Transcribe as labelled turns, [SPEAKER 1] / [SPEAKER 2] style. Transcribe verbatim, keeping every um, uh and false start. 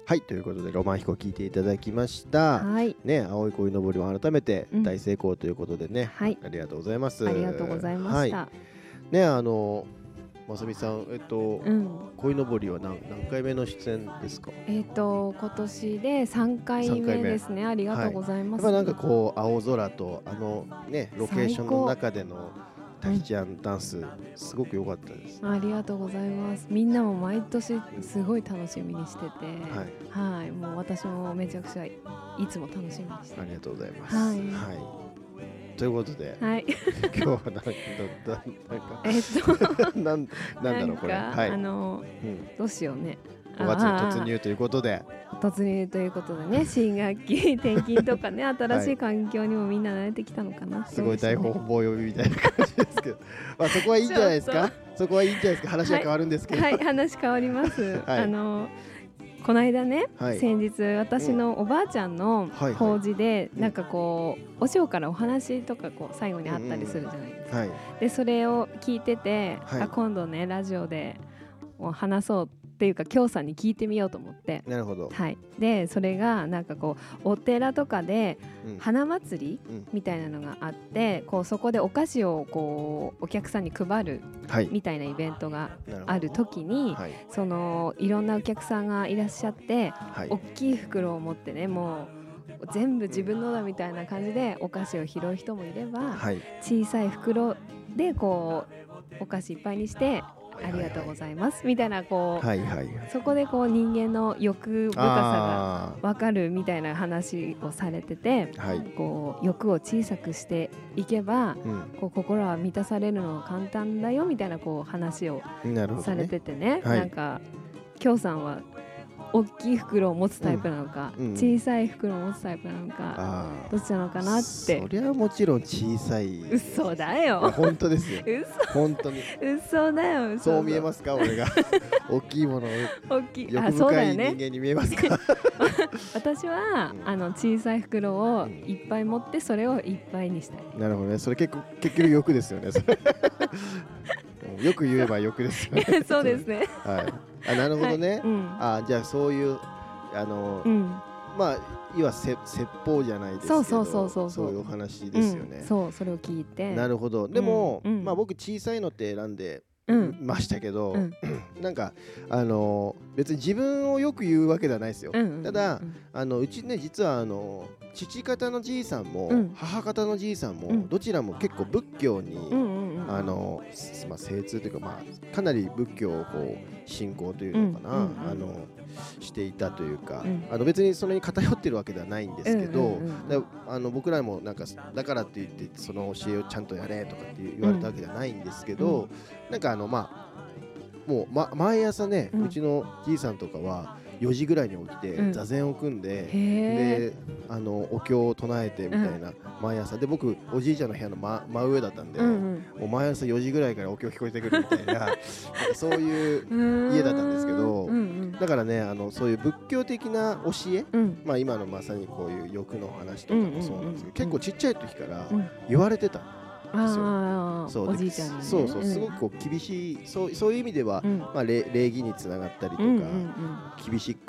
[SPEAKER 1] はい、ということでロマン飛行聞いていただきました。
[SPEAKER 2] はい。
[SPEAKER 1] ね、青い鯉のぼりも改めて大成功ということでね、
[SPEAKER 2] うん、はい、
[SPEAKER 1] ありがとうございます。
[SPEAKER 2] ありがとうございました。
[SPEAKER 1] はい、ね、あのまさみさん、えっと、うん、鯉のぼりは 何, 何回目の出演ですか？
[SPEAKER 2] えっと今年でさんかいめですね。ありがとうございます。
[SPEAKER 1] はい、やっぱなんかこう青空とあのねロケーションの中でのタヒチアンダンス、うん、すごく良かったです。
[SPEAKER 2] ありがとうございます。みんなも毎年すごい楽しみにしてて、はい、はい、もう私もめちゃくちゃいつも楽しみにして。
[SPEAKER 1] ありがとうございます。
[SPEAKER 2] はい。
[SPEAKER 1] はい、ということで、はい、今日はなんかなんか
[SPEAKER 2] えっと
[SPEAKER 1] なんなんだろうこれ、はい、
[SPEAKER 2] あの、うん、どうしようね。
[SPEAKER 1] ごがつの突入ということで
[SPEAKER 2] 突入ということでね、新学期転勤とかね、新しい環境にもみんな慣れてきたのかな、はい、
[SPEAKER 1] すごい大方法読みみたいな感じですけどまあそこはいいんじゃないですかそこはいいんじゃないですか話は変わるんですけど、
[SPEAKER 2] はい、はい、話変わります、はい、あのこの間ね、はい、先日私のおばあちゃんの法事で、うん、なんかこうお塩からお話とかこう最後にあったりするじゃないですか、うんうん、はい、でそれを聞いてて、はい、あ今度ねラジオで話そうっていうか京さんに聞いてみようと思って。
[SPEAKER 1] なるほど、
[SPEAKER 2] はい、でそれがなんかこうお寺とかで花祭りみたいなのがあって、うん、こうそこでお菓子をこうお客さんに配るみたいなイベントがある時に、はい、そのいろんなお客さんがいらっしゃって、はい、大きい袋を持ってねもう全部自分のだみたいな感じでお菓子を拾う人もいれば、はい、小さい袋でこうお菓子いっぱいにしてありがとうございますみたいなこう、はいはい、そこでこう人間の欲深さが分かるみたいな話をされてて、はい、こう欲を小さくしていけば、うん、こう心は満たされるの簡単だよみたいなこう話をされてて ね, ね、はい、なんか京さんは大きい袋を持つタイプなのか、うんうん、小さい袋を持つタイプなのかどっちなのかなって。
[SPEAKER 1] そりゃもちろん小さい。
[SPEAKER 2] 嘘だよ。
[SPEAKER 1] 本当ですよ。
[SPEAKER 2] 嘘
[SPEAKER 1] 本当に。
[SPEAKER 2] 嘘だよ。嘘
[SPEAKER 1] そう見えますか俺が大きいものを
[SPEAKER 2] 大きい
[SPEAKER 1] 欲深い人間に見えますか？
[SPEAKER 2] 私は、うん、あの小さい袋をいっぱい持ってそれをいっぱいにしたい。
[SPEAKER 1] なるほどね。それ結構結局欲ですよね。それよく言えば欲ですよね。
[SPEAKER 2] そうですね。
[SPEAKER 1] はい。あなるほどね、はい、うん、あじゃあそういうあの、うん、まあいわ説法じゃないですけど
[SPEAKER 2] そうそうそうそう
[SPEAKER 1] そういうお話ですよね、
[SPEAKER 2] うん、そうそれを聞いて
[SPEAKER 1] なるほどでも、うん、まあ僕小さいのって選んでましたけど、うん、なんかあの別に自分をよく言うわけではないですよ、うんうんうん、ただあのうちね実はあの父方のじいさんも、うん、母方のじいさんも、うん、どちらも結構仏教に、うんうんうん、あのまあ、精通というか、まあ、かなり仏教をこう信仰というのかな、うんうんうん、あのしていたというか、うん、あの別にそれに偏ってるわけではないんですけど、うんうんうん、だあの僕らもなんかだからって言ってその教えをちゃんとやれとかって言われたわけではないんですけど、うん、なんかあのまあもう、ま、毎朝ね、うん、うちのじいさんとかはよじぐらいに起きて、うん、座禅を組んで、であのお経を唱えてみたいな、うん、毎朝で僕おじいちゃんの部屋の 真, 真上だったんで、うんうん、もう毎朝よじぐらいからお経聞こえてくるみたいな, なんかそういう家だったんですけど、うんうん、だからねあのそういう仏教的な教え、うん、まあ、今のまさにこういう欲の話とかもそうなんですけど、うんうんうん、結構ちっちゃい時から言われてた、
[SPEAKER 2] あそうおじいちゃんに、ね、
[SPEAKER 1] そうそうすごくこう厳しいそう、そういう意味では、うん、まあ、礼儀につながったりとか、うんうんうん、厳し